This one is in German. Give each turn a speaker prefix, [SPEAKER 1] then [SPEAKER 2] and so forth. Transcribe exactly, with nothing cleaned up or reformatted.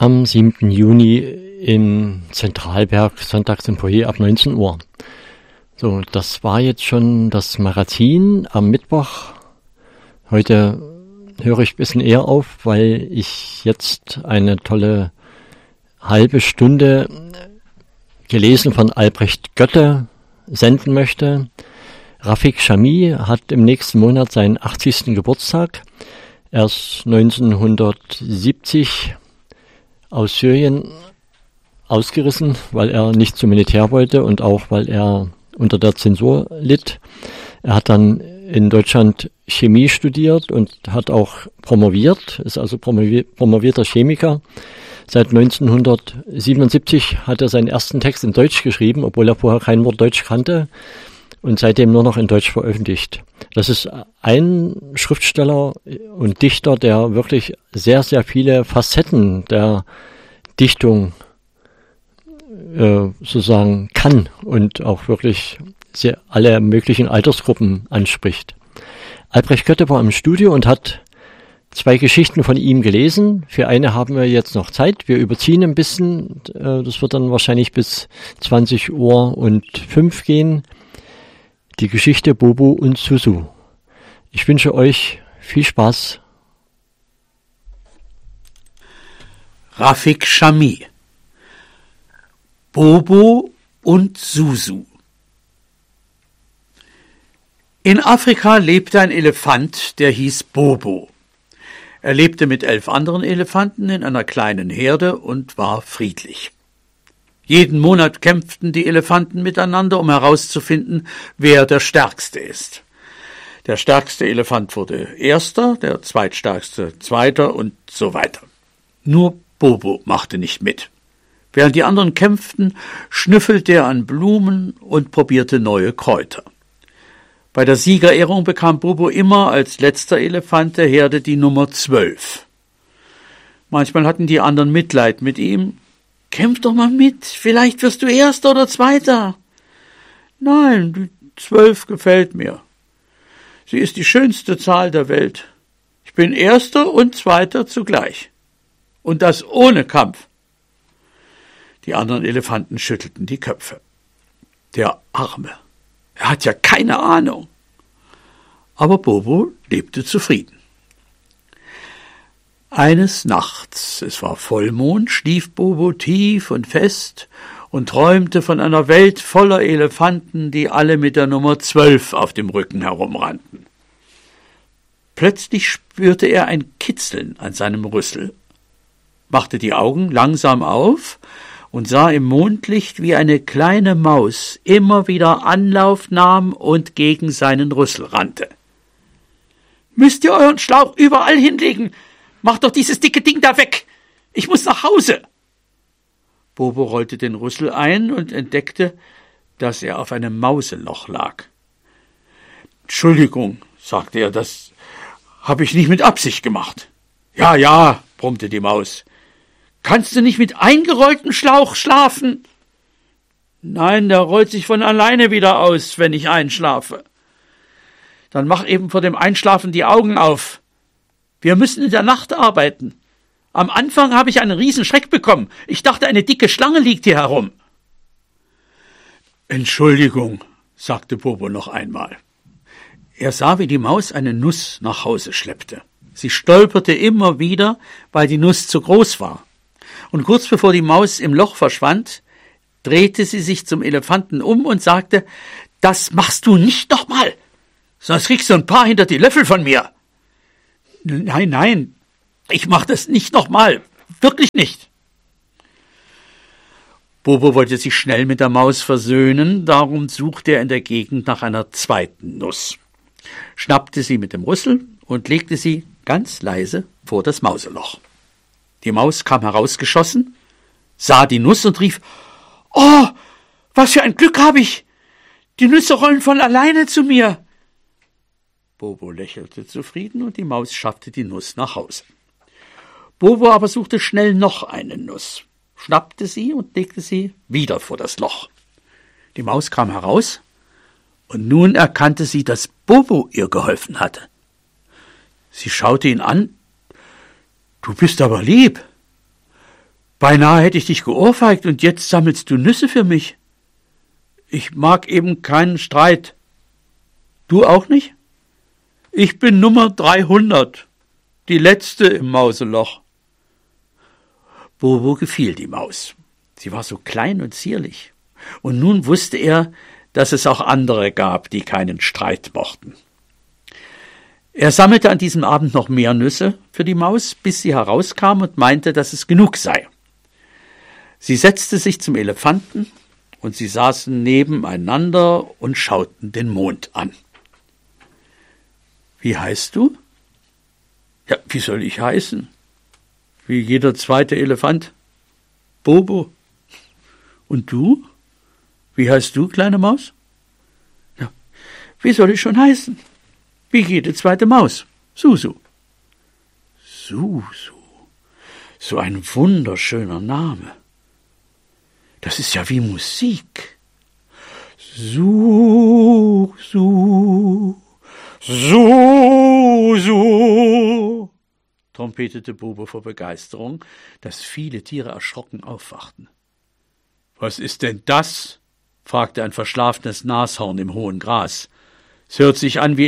[SPEAKER 1] am siebten Juni im Zentralberg, sonntags im Foyer ab neunzehn Uhr. So, das war jetzt schon das Magazin am Mittwoch. Heute höre ich ein bisschen eher auf, weil ich jetzt eine tolle halbe Stunde gelesen von Albrecht Goette senden möchte. Rafik Chami hat im nächsten Monat seinen achtzigsten Geburtstag. Er ist neunzehnhundertsiebzig aus Syrien ausgerissen, weil er nicht zum Militär wollte und auch weil er unter der Zensur litt. Er hat dann in Deutschland Chemie studiert und hat auch promoviert, ist also promovi- promovierter Chemiker. Seit neunzehnhundertsiebenundsiebzig hat er seinen ersten Text in Deutsch geschrieben, obwohl er vorher kein Wort Deutsch kannte, und seitdem nur noch in Deutsch veröffentlicht. Das ist ein Schriftsteller und Dichter, der wirklich sehr, sehr viele Facetten der Dichtung äh, sozusagen kann und auch wirklich sehr alle möglichen Altersgruppen anspricht. Albrecht Goette war im Studio und hat zwei Geschichten von ihm gelesen. Für eine haben wir jetzt noch Zeit. Wir überziehen ein bisschen. Äh, das wird dann wahrscheinlich bis zwanzig Uhr und fünf gehen. Die Geschichte Bobo und Susu. Ich wünsche euch viel Spaß.
[SPEAKER 2] Rafik Chami. Bobo und Susu. In Afrika lebte ein Elefant, der hieß Bobo. Er lebte mit elf anderen Elefanten in einer kleinen Herde und war friedlich. Jeden Monat kämpften die Elefanten miteinander, um herauszufinden, wer der Stärkste ist. Der stärkste Elefant wurde Erster, der zweitstärkste Zweiter und so weiter. Nur Bobo machte nicht mit. Während die anderen kämpften, schnüffelte er an Blumen und probierte neue Kräuter. Bei der Siegerehrung bekam Bobo immer als letzter Elefant der Herde die Nummer zwölf. Manchmal hatten die anderen Mitleid mit ihm. »Kämpf doch mal mit, vielleicht wirst du Erster oder Zweiter.« »Nein, die zwölf gefällt mir. Sie ist die schönste Zahl der Welt. Ich bin Erster und Zweiter zugleich. Und das ohne Kampf.« Die anderen Elefanten schüttelten die Köpfe. Der Arme, er hat ja keine Ahnung. Aber Bobo lebte zufrieden. Eines Nachts, es war Vollmond, schlief Bobo tief und fest und träumte von einer Welt voller Elefanten, die alle mit der Nummer zwölf auf dem Rücken herumrannten. Plötzlich spürte er ein Kitzeln an seinem Rüssel, machte die Augen langsam auf und sah im Mondlicht, wie eine kleine Maus immer wieder Anlauf nahm und gegen seinen Rüssel rannte. »Müsst ihr euren Schlauch überall hinlegen? Macht doch dieses dicke Ding da weg! Ich muss nach Hause!« Bobo rollte den Rüssel ein und entdeckte, dass er auf einem Mauseloch lag. »Entschuldigung«, sagte er, »das habe ich nicht mit Absicht gemacht.« »Ja, ja«, brummte die Maus. »Kannst du nicht mit eingerolltem Schlauch schlafen?« »Nein, der rollt sich von alleine wieder aus, wenn ich einschlafe.« »Dann mach eben vor dem Einschlafen die Augen auf. Wir müssen in der Nacht arbeiten. Am Anfang habe ich einen Riesenschreck bekommen. Ich dachte, eine dicke Schlange liegt hier herum.« »Entschuldigung«, sagte Bobo noch einmal. Er sah, wie die Maus eine Nuss nach Hause schleppte. Sie stolperte immer wieder, weil die Nuss zu groß war. Und kurz bevor die Maus im Loch verschwand, drehte sie sich zum Elefanten um und sagte, »Das machst du nicht nochmal, sonst kriegst du ein paar hinter die Löffel von mir.« »Nein, nein, ich mach das nicht nochmal, wirklich nicht.« Bobo wollte sich schnell mit der Maus versöhnen, darum suchte er in der Gegend nach einer zweiten Nuss, schnappte sie mit dem Rüssel und legte sie ganz leise vor das Mauseloch. Die Maus kam herausgeschossen, sah die Nuss und rief, »Oh, was für ein Glück habe ich! Die Nüsse rollen von alleine zu mir!« Bobo lächelte zufrieden und die Maus schaffte die Nuss nach Hause. Bobo aber suchte schnell noch eine Nuss, schnappte sie und legte sie wieder vor das Loch. Die Maus kam heraus und nun erkannte sie, dass Bobo ihr geholfen hatte. Sie schaute ihn an. »Du bist aber lieb. Beinahe hätte ich dich geohrfeigt und jetzt sammelst du Nüsse für mich. Ich mag eben keinen Streit. Du auch nicht? Ich bin Nummer dreihundert, die letzte im Mauseloch. Bobo gefiel die Maus. Sie war so klein und zierlich. Und nun wusste er, dass es auch andere gab, die keinen Streit mochten. Er sammelte an diesem Abend noch mehr Nüsse für die Maus, bis sie herauskam und meinte, dass es genug sei. Sie setzte sich zum Elefanten und sie saßen nebeneinander und schauten den Mond an. »Wie heißt du?« »Ja, wie soll ich heißen?« »Wie jeder zweite Elefant. Bobo.« »Und du? Wie heißt du, kleine Maus?« »Ja, wie soll ich schon heißen? Wie jede zweite Maus. Susu.« »Susu, so ein wunderschöner Name. Das ist ja wie Musik. Su, su, su, su, trompetete Bobo vor Begeisterung, dass viele Tiere erschrocken aufwachten. »Was ist denn das?« fragte ein verschlafenes Nashorn im hohen Gras. »Es hört sich an wie